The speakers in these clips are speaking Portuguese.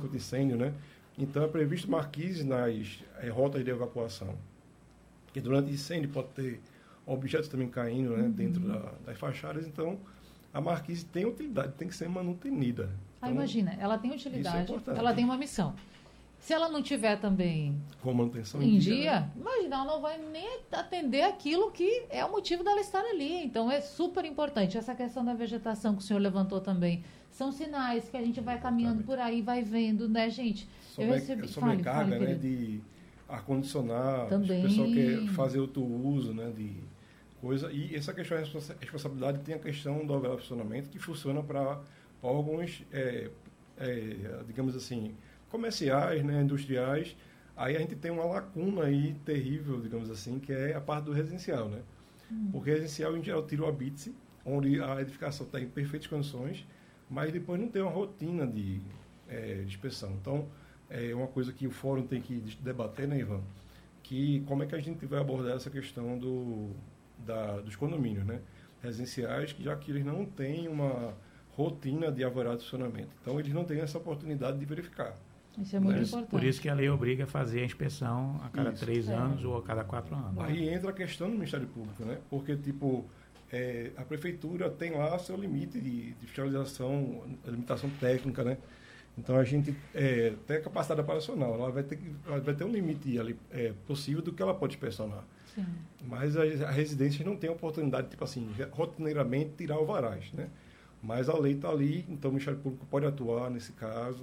de incêndio, né? Então, é previsto marquises nas rotas de evacuação. Porque durante incêndio pode ter objetos também caindo, né, dentro das fachadas. Então, a marquise tem utilidade, tem que ser manutenida. Então, imagina, ela tem utilidade, importante. ela tem uma missão. Se ela não tiver também com manutenção em dia, dia, né? imagina, ela não vai nem atender aquilo que é o motivo dela estar ali. Então, é super importante. Essa questão da vegetação que o senhor levantou também, são sinais que a gente vai caminhando por aí, vai vendo, né, gente? Sobrecarga, né, de ar-condicionado, também. O pessoal quer fazer outro uso, né, de coisa. E essa questão de responsabilidade tem a questão do funcionamento, que funciona para órgãos, digamos assim, comerciais, né, industriais. Aí a gente tem uma lacuna aí terrível, digamos assim, que é a parte do residencial, né? Porque residencial, em geral, tira o habite, onde a edificação está em perfeitas condições, mas depois não tem uma rotina de inspeção. Então, é uma coisa que o fórum tem que debater, né, Ivan? Que como é que a gente vai abordar essa questão dos condomínios, né? Residenciais, já que eles não têm uma rotina de alvará de funcionamento. Então, eles não têm essa oportunidade de verificar. Isso é muito importante. Por isso que a lei obriga a fazer a inspeção a cada 3 anos ou a cada 4 anos. Aí entra a questão do Ministério Público, né? Porque, a Prefeitura tem lá seu limite de fiscalização, limitação técnica, né? Então, a gente tem a capacidade operacional. Ela vai ter um limite ali, possível do que ela pode inspecionar. Sim. Mas as residências não têm a oportunidade, rotineiramente tirar alvarás, né? Mas a lei está ali, então o Ministério Público pode atuar nesse caso.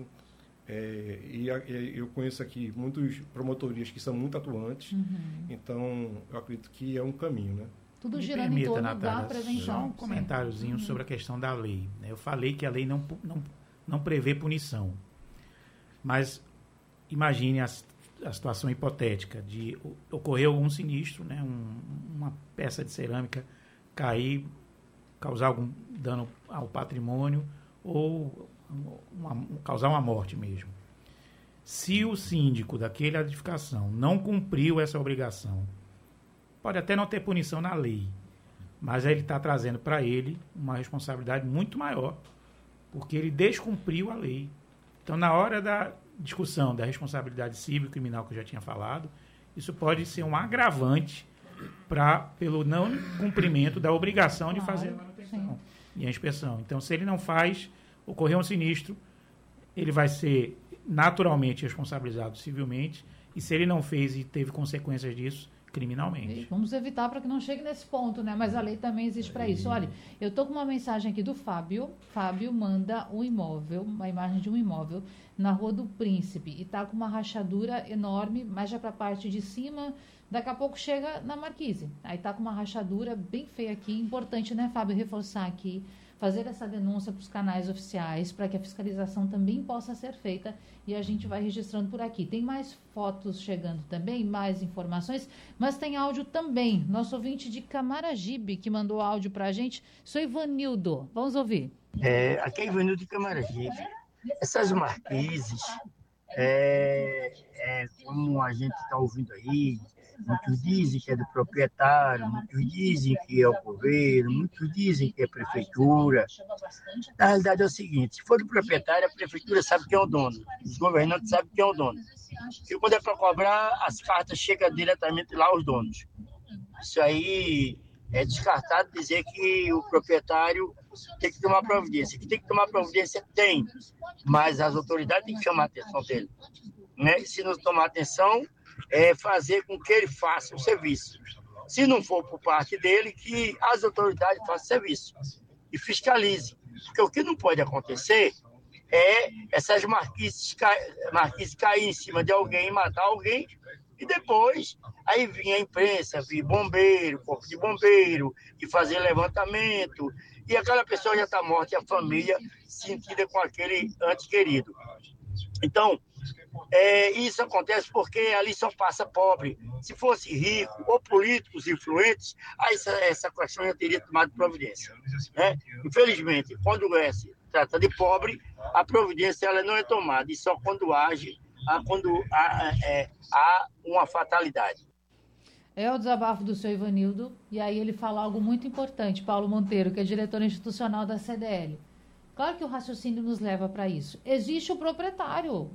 Eu conheço aqui muitas promotorias que são muito atuantes, então eu acredito que é um caminho, né? Tudo girando em torno da Só prevenção. um comentáriozinho sobre a questão da lei. Eu falei que a lei não prevê punição, mas imagine a situação hipotética de ocorrer algum sinistro, né? Uma peça de cerâmica cair, causar algum dano ao patrimônio ou causar uma morte mesmo. Se o síndico daquela edificação não cumpriu essa obrigação, pode até não ter punição na lei, mas aí ele está trazendo para ele uma responsabilidade muito maior, porque ele descumpriu a lei. Então, na hora da discussão da responsabilidade civil e criminal que eu já tinha falado, isso pode ser um agravante pelo não cumprimento da obrigação de fazer a manutenção e a inspeção. Então, se ele não faz, ocorreu um sinistro, ele vai ser naturalmente responsabilizado civilmente, e se ele não fez e teve consequências disso, criminalmente. Vamos evitar para que não chegue nesse ponto, né? Mas a lei também existe para isso. Olha, eu estou com uma mensagem aqui do Fábio. Fábio manda uma imagem de um imóvel na Rua do Príncipe, e está com uma rachadura enorme, mas já para a parte de cima, daqui a pouco chega na marquise. Aí está com uma rachadura bem feia aqui. Importante, né, Fábio, reforçar aqui, fazer essa denúncia para os canais oficiais, para que a fiscalização também possa ser feita, e a gente vai registrando por aqui. Tem mais fotos chegando também, mais informações, mas tem áudio também. Nosso ouvinte de Camaragibe, que mandou áudio para a gente, sou Ivanildo. Vamos ouvir. Aqui é Ivanildo de Camaragibe. Essas marquises, como a gente está ouvindo aí, muitos dizem que é do proprietário, muitos dizem que é o governo, muitos dizem que é a prefeitura. Na realidade é o seguinte, se for do proprietário, a prefeitura sabe quem é o dono, os governantes sabem quem é o dono. E quando é para cobrar, as cartas chegam diretamente lá aos donos. Isso aí é descartado dizer que o proprietário tem que tomar providência. Que tem que tomar providência, tem, mas as autoridades têm que chamar a atenção dele. Né? Se não tomar atenção, fazer com que ele faça o serviço. Se não for por parte dele, que as autoridades façam o serviço e fiscalizem. Porque o que não pode acontecer é essas marquises cair em cima de alguém, matar alguém, e depois aí vinha a imprensa, vir bombeiro, corpo de bombeiro, e fazer levantamento, e aquela pessoa já está morta e a família sentida com aquele ente querido. Então, isso acontece porque ali só passa pobre. Se fosse rico ou políticos influentes, aí essa questão já teria tomado providência. Né? Infelizmente, quando se trata de pobre, a providência ela não é tomada, e só quando quando há uma fatalidade. É o desabafo do seu Ivanildo, e aí ele fala algo muito importante, Paulo Monteiro, que é diretor institucional da CDL. Claro que o raciocínio nos leva para isso. Existe o proprietário,